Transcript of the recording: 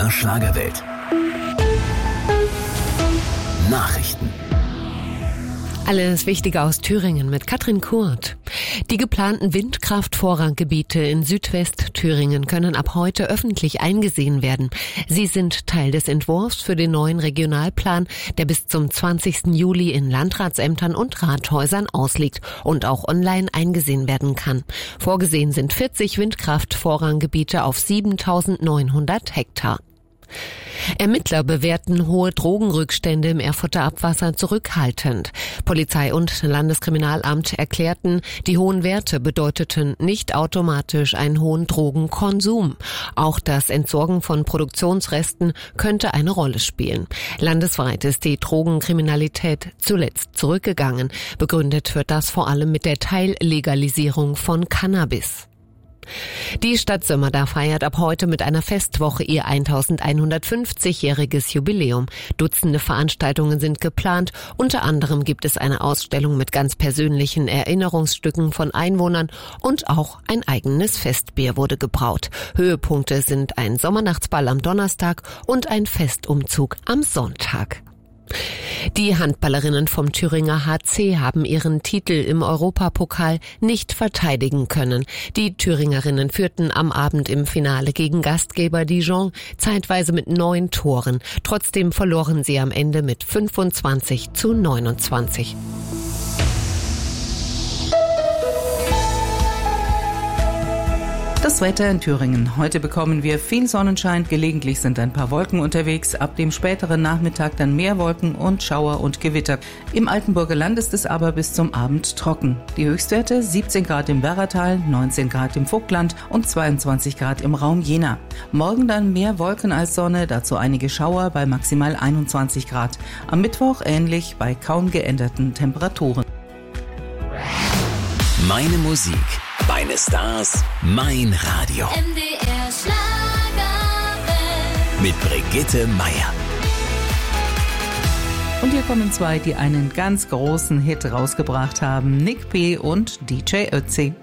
MDR Schlagerwelt. Nachrichten. Alles Wichtige aus Thüringen mit Katrin Kurt. Die geplanten Windkraftvorranggebiete in Südwest-Thüringen können ab heute öffentlich eingesehen werden. Sie sind Teil des Entwurfs für den neuen Regionalplan, der bis zum 20. Juli in Landratsämtern und Rathäusern ausliegt und auch online eingesehen werden kann. Vorgesehen sind 40 Windkraftvorranggebiete auf 7.900 Hektar. Ermittler bewerten hohe Drogenrückstände im Erfurter Abwasser zurückhaltend. Polizei und Landeskriminalamt erklärten, die hohen Werte bedeuteten nicht automatisch einen hohen Drogenkonsum. Auch das Entsorgen von Produktionsresten könnte eine Rolle spielen. Landesweit ist die Drogenkriminalität zuletzt zurückgegangen. Begründet wird das vor allem mit der Teillegalisierung von Cannabis. Die Stadt Sömmerda feiert ab heute mit einer Festwoche ihr 1150-jähriges Jubiläum. Dutzende Veranstaltungen sind geplant. Unter anderem gibt es eine Ausstellung mit ganz persönlichen Erinnerungsstücken von Einwohnern und auch ein eigenes Festbier wurde gebraut. Höhepunkte sind ein Sommernachtsball am Donnerstag und ein Festumzug am Sonntag. Die Handballerinnen vom Thüringer HC haben ihren Titel im Europapokal nicht verteidigen können. Die Thüringerinnen führten am Abend im Finale gegen Gastgeber Dijon zeitweise mit 9 Toren. Trotzdem verloren sie am Ende mit 25:29. Das Wetter in Thüringen. Heute bekommen wir viel Sonnenschein, gelegentlich sind ein paar Wolken unterwegs, ab dem späteren Nachmittag dann mehr Wolken und Schauer und Gewitter. Im Altenburger Land ist es aber bis zum Abend trocken. Die Höchstwerte 17 Grad im Werratal, 19 Grad im Vogtland und 22 Grad im Raum Jena. Morgen dann mehr Wolken als Sonne, dazu einige Schauer bei maximal 21 Grad. Am Mittwoch ähnlich bei kaum geänderten Temperaturen. Meine Musik, meine Stars, mein Radio. MDR Schlagerwelt. Mit Brigitte Meier. Und hier kommen zwei, die einen ganz großen Hit rausgebracht haben. Nick P. und DJ Ötzi.